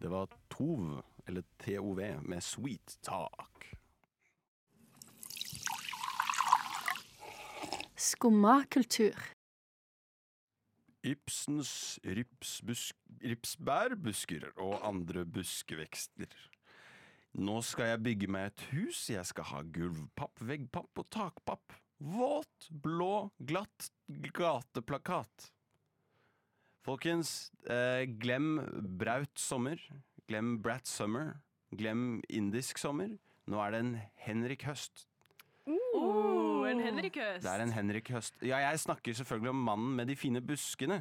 Det var Tov, eller TOV, med Sweet Talk. Skumma kultur. Ibsens ripsbærbusker og andre buskevekster. Nå skal jeg bygge meg et hus, jeg skal ha gulvpapp, veggpapp og takpapp. Våt, blå, glatt gateplakat. Folkens, glem braut sommer, glem brat summer, glem indisk sommer. Nå er det en Henrik Høst. En Henrik Høst. Det er en Henrik Høst. Ja, jeg snakker selvfølgelig om mannen med de fine buskene.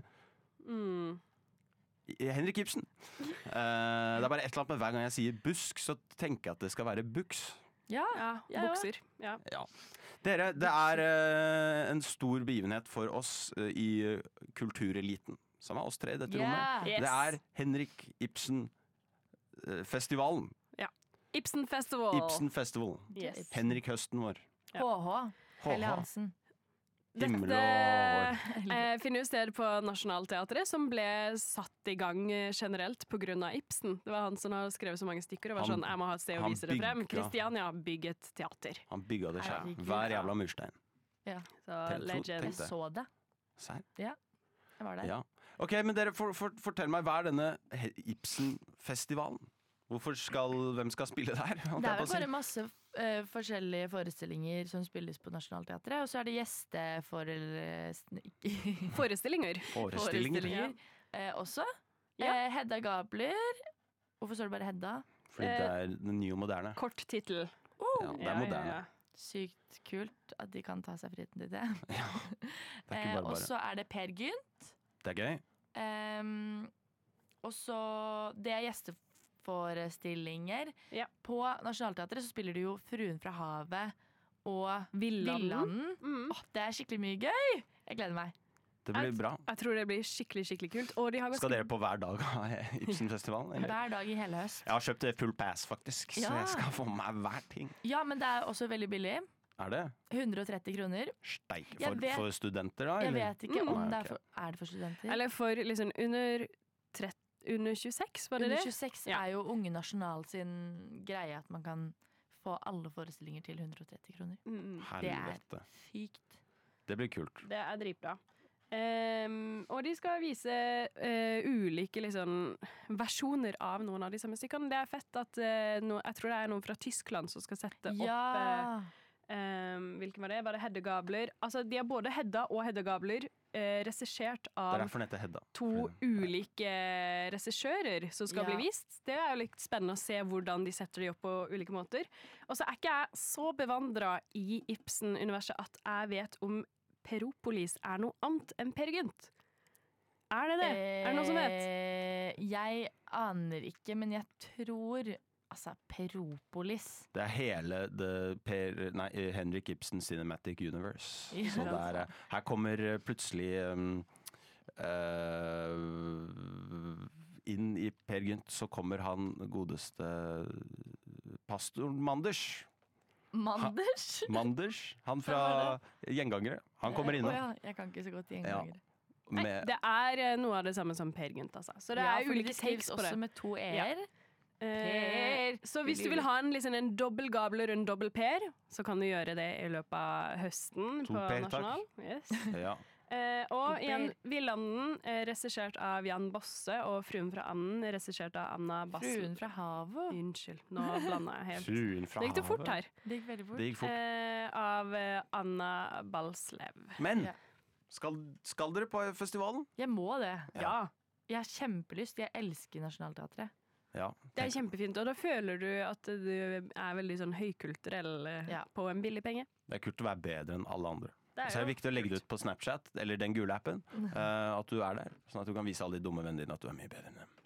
Henrik Ibsen. Det er bare et eller annet med hver gang jeg sier busk, så tenker jeg at det skal være buks. Ja, bukser. Ja. Ja. Dere, det er en stor begivenhet for oss i kultureliten, som er oss tre i dette rommet. Yes. Det er Henrik Ibsen-festivalen. Ibsen Festival. Ibsen Festival. Yes. Henrik Høsten vår. HH. Helle Hansen. Himmel og hår. Dette finner jo sted på Nationaltheatret, som ble satt i gang generelt på grunn av Ibsen. Det var han som har skrevet så mange stykker og var sånn, jeg må ha et sted å vise det frem. Kristiania, bygg et teater. Han bygga det selv. Herregud. Hver jævla murstein. Ja. Så Tenk legend. det. Så det. Serr? Ja, jeg var der. Ja. Ok, men dere, fortell meg, hva er denne Ibsen-festivalen? Hvem skal spille der? Det er vel bare masse forskjellige forestillinger som spilles på Nationaltheatret, og så er det Forestillinger. Forestillinger. Også. Ja. Hedda Gabler. Hvorfor står det bare Hedda? Fordi det er den nye og moderne. Kort tittel. Ja, det er moderne. Sykt kult at de kan ta seg friheten til det. Det er ikke bare Og bare. så er det Per Gynt. Det er gøy. Og så det er gjesteforestillinger. Ja. På Nationaltheatret så spiller de jo Fruen fra havet og Villanden. Villanden. Det er skikkelig mye gøy! Jeg gleder meg. Det blir bra. Jeg tror det blir skikkelig, skikkelig kult. Og de har Skal dere på hver dag av Ibsen-festivalen? eller? Hver dag i hele høst. Jeg har kjøpt full pass, faktisk, så Ja. jeg skal få med meg hver ting. Ja, men det er også veldig billig. Er det? 130 kroner. Steike. Jeg vet- For studenter, da? Jeg eller? vet ikke om Nei, det ok. er det for studenter. Eller for liksom under 26, var det Under det? 26 Ja. er jo Unge Nasjonal sin greie at man kan få alle forestillinger til 130 kroner. Helvete. Sykt. Det blir kult. Det er dritbra. Og de skal vise ulike liksom, versjoner av noen av de samme stykkene. Det er fett at jeg tror det er noen fra Tyskland som skal sette opp hvilken var det? Var det Hedda Gabler? Altså, de har både Hedda og Hedda Gabler regissert Det er av derfor den heter Hedda. to ulike regissører som skal Ja. bli vist. Det er jo litt spennende å se hvordan de setter de opp på ulike måter. Og så er ikke jeg så bevandra i Ibsen-universet at jeg vet om Peropolis er noe annet enn Per Gynt. Er det det? Er det noen som vet? Jeg aner ikke, men jeg tror altså Peropolis. Det er hele Henrik Ibsen Cinematic Universe. Ja. Så her kommer plutselig inn i Per Gynt så kommer han godeste pastor Manders. Manders, han fra Gjengangere. Han kommer innom. Ja, jeg kan ikke så godt gjengangere. Med, Det er noe av det samme som Per Gynt, altså. Så det er fordi ulike det skrives takes på det. også med 2 Ja. e-er. Så hvis du vil ha en dobbel Gabler og en dobbel Per, så kan du gjøre det i løpet av høsten To på Per, Nasjonal. Yes. ja. Og Per. igjen Villanden, regissert av Jan Bosse, og Fruen fra Anden, regissert av Anna Bassen. Fruen fra havet. Unnskyld, nå blanda jeg helt. Fruen fra Det gikk det fort havet. her. Det gikk veldig fort. Det gikk fort. Av Anna Balslev. Men Ja. skal dere på festivalen? Jeg må det. Ja. Jeg har kjempelyst. Jeg elsker Nationaltheatret. Ja. Det er kjempefint, og da føler du at du er veldig sånn høykulturell Ja. på en billig penge. Det er kult å være bedre enn alle andre. Det er Så er det jo viktig å legge det ut på Snapchat eller den gule appen, at du er der, sånn at du kan vise alle de dumme vennene dine at du er mye bedre enn dem.